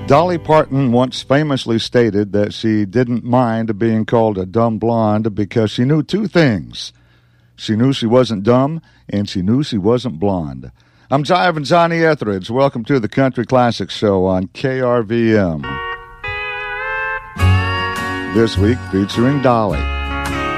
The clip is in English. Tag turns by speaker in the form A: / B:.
A: Dolly Parton once famously stated that she didn't mind being called a dumb blonde because she knew two things. She knew she wasn't dumb, and she knew she wasn't blonde. I'm Jive and Johnny Etheridge. Welcome to the Country Classics Show on KRVM. This week featuring Dolly.